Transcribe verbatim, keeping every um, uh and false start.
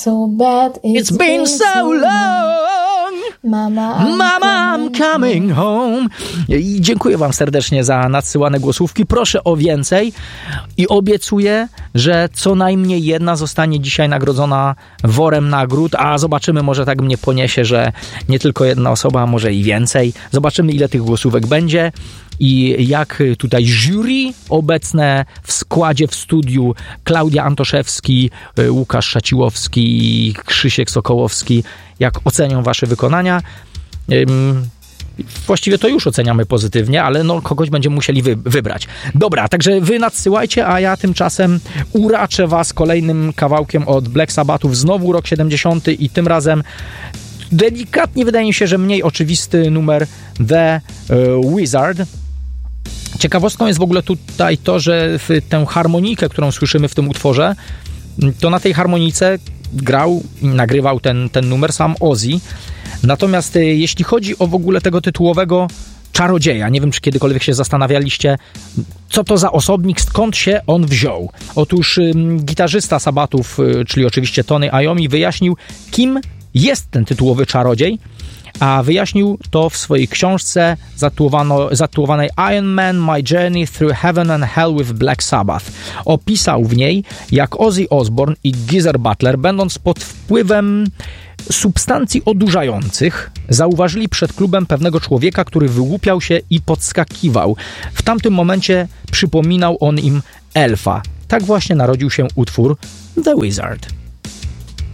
so bad, it's, It's been, been so long. Mama, I'm, Mama, I'm coming home. I dziękuję wam serdecznie za nadsyłane głosówki. Proszę o więcej i obiecuję, że co najmniej jedna zostanie dzisiaj nagrodzona worem nagród, a zobaczymy, może tak mnie poniesie, że nie tylko jedna osoba, a może i więcej. Zobaczymy, ile tych głosówek będzie i jak tutaj jury obecne w składzie, w studiu Klaudia Antoszewski, Łukasz Szaciłowski, Krzysiek Sokołowski, jak ocenią wasze wykonania. Właściwie to już oceniamy pozytywnie, ale no kogoś będziemy musieli wy, wybrać. Dobra, także wy nadsyłajcie, a ja tymczasem uraczę was kolejnym kawałkiem od Black Sabbathów. Znowu rok siedemdziesiąty i tym razem delikatnie wydaje mi się, że mniej oczywisty numer The uh, Wizard. Ciekawostką jest w ogóle tutaj to, że w tę harmonikę, którą słyszymy w tym utworze, to na tej harmonice grał i nagrywał ten, ten numer sam Ozzy. Natomiast jeśli chodzi o w ogóle tego tytułowego czarodzieja, nie wiem, czy kiedykolwiek się zastanawialiście, co to za osobnik, skąd się on wziął. Otóż ym, gitarzysta Sabbathów, y, czyli oczywiście Tony Iommi, wyjaśnił, kim jest ten tytułowy czarodziej, a wyjaśnił to w swojej książce zatytułowanej Iron Man, My Journey Through Heaven and Hell with Black Sabbath. Opisał w niej, jak Ozzy Osbourne i Geezer Butler, będąc pod wpływem substancji odurzających, zauważyli przed klubem pewnego człowieka, który wygłupiał się i podskakiwał. W tamtym momencie przypominał on im elfa. Tak właśnie narodził się utwór The Wizard.